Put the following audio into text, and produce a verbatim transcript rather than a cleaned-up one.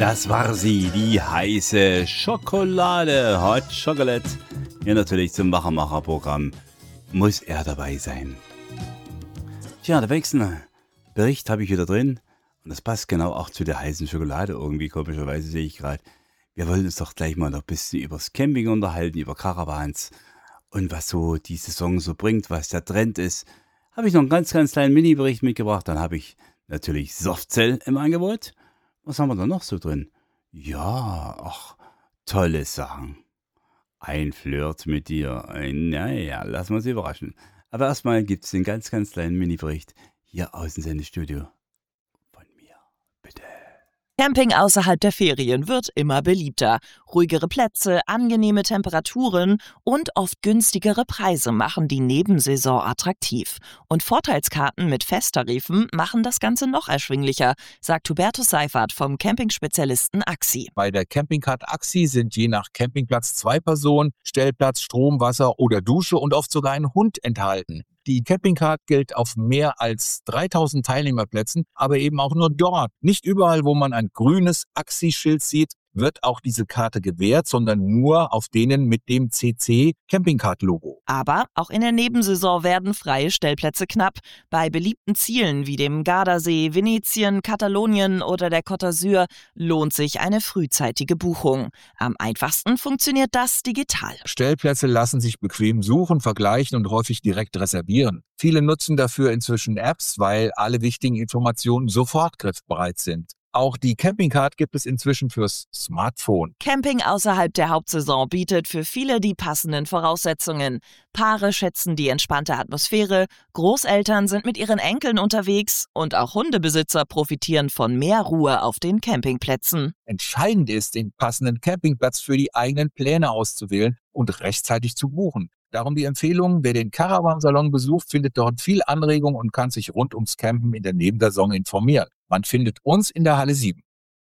Das war sie, die heiße Schokolade, Hot Chocolate. Hier natürlich zum Wachermacher-Programm. Muss er dabei sein. Tja, der Wechselbericht habe ich wieder drin. Und das passt genau auch zu der heißen Schokolade irgendwie, komischerweise sehe ich gerade. Wir wollen uns doch gleich mal noch ein bisschen übers Camping unterhalten, über Caravans und was so die Saison so bringt, was der Trend ist. Habe ich noch einen ganz, ganz kleinen Mini-Bericht mitgebracht. Dann habe ich natürlich Softcell im Angebot. Was haben wir da noch so drin? Ja, ach, tolle Sachen. Ein Flirt mit dir. Ein, naja, lassen wir uns überraschen. Aber erstmal gibt es den ganz, ganz kleinen Mini-Bericht hier aus dem Sendestudio. Von mir, bitte. Camping außerhalb der Ferien wird immer beliebter. Ruhigere Plätze, angenehme Temperaturen und oft günstigere Preise machen die Nebensaison attraktiv. Und Vorteilskarten mit Festtarifen machen das Ganze noch erschwinglicher, sagt Hubertus Seifert vom Campingspezialisten Axi. Bei der Campingcard Axi sind je nach Campingplatz zwei Personen, Stellplatz, Strom, Wasser oder Dusche und oft sogar ein Hund enthalten. Die Campingcard gilt auf mehr als dreitausend Teilnehmerplätzen, aber eben auch nur dort. Nicht überall, wo man ein grünes Axi-Schild sieht, wird auch diese Karte gewährt, sondern nur auf denen mit dem C C Campingcard-Logo. Aber auch in der Nebensaison werden freie Stellplätze knapp. Bei beliebten Zielen wie dem Gardasee, Venetien, Katalonien oder der Côte d'Azur lohnt sich eine frühzeitige Buchung. Am einfachsten funktioniert das digital. Stellplätze lassen sich bequem suchen, vergleichen und häufig direkt reservieren. Viele nutzen dafür inzwischen Apps, weil alle wichtigen Informationen sofort griffbereit sind. Auch die Campingcard gibt es inzwischen fürs Smartphone. Camping außerhalb der Hauptsaison bietet für viele die passenden Voraussetzungen. Paare schätzen die entspannte Atmosphäre, Großeltern sind mit ihren Enkeln unterwegs und auch Hundebesitzer profitieren von mehr Ruhe auf den Campingplätzen. Entscheidend ist, den passenden Campingplatz für die eigenen Pläne auszuwählen und rechtzeitig zu buchen. Darum die Empfehlung, wer den Caravansalon besucht, findet dort viel Anregung und kann sich rund ums Campen in der Nebensaison informieren. Man findet uns in der Halle sieben.